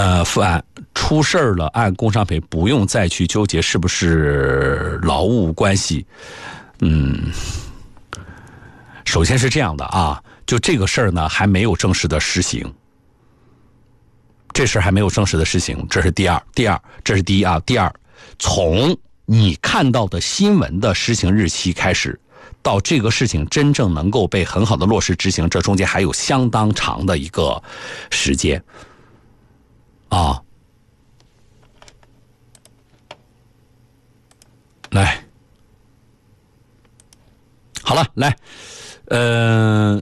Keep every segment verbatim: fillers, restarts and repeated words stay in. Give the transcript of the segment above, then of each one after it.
呃，犯出事儿了，按工伤赔不用再去纠结是不是劳务关系。嗯，首先是这样的啊，就这个事儿呢还没有正式的施行，这事儿还没有正式的施行，这是第二。第二，这是第一啊。第二，从你看到的新闻的施行日期开始，到这个事情真正能够被很好的落实执行，这中间还有相当长的一个时间啊。来，好了，来，呃，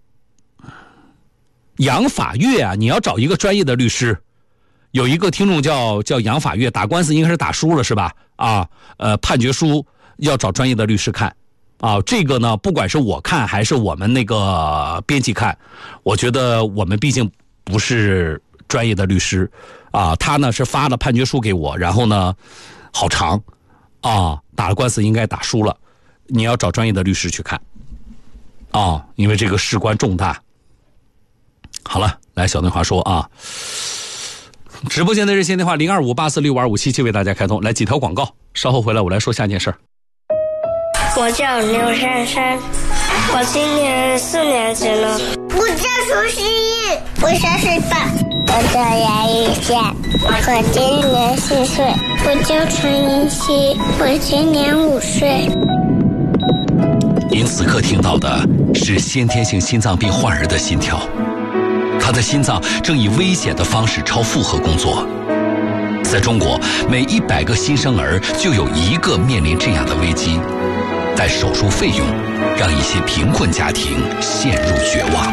杨法月啊，你要找一个专业的律师。有一个听众叫叫杨法月，打官司应该是打输了是吧？啊，呃，判决书要找专业的律师看。啊，这个呢，不管是我看还是我们那个编辑看，我觉得我们毕竟不是专业的律师啊。他呢是发了判决书给我，然后呢，好长啊，打了官司应该打输了，你要找专业的律师去看啊，因为这个事关重大。好了，来小对话说啊，直播间的热线电话零二五八四六五二五七七为大家开通，来几条广告，稍后回来我来说下件事儿。 我叫刘珊珊，我今年四年级了。 我叫苏诗韵，我三岁半。我叫杨玉倩，我今年四岁。 我叫陈妍希，我今年五岁。 您此刻听到的是先天性心脏病患儿的心跳，他的心脏正以危险的方式超负荷工作。在中国，每一百个新生儿就有一个面临这样的危机。但手术费用让一些贫困家庭陷入绝望。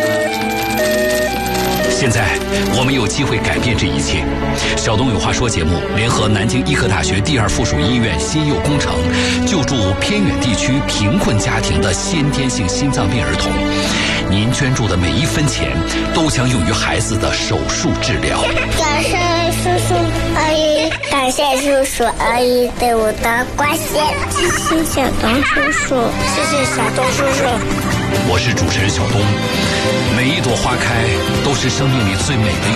现在我们有机会改变这一切。小东有话说节目联合南京医科大学第二附属医院心佑工程，救助偏远地区贫困家庭的先天性心脏病儿童。您捐助的每一分钱都将用于孩子的手术治疗。 感谢叔叔阿姨，感谢叔叔阿姨对我的关心。 谢谢小东叔叔， 谢谢小东叔叔。 我是主持人小东。每一朵花开都是生命里最美的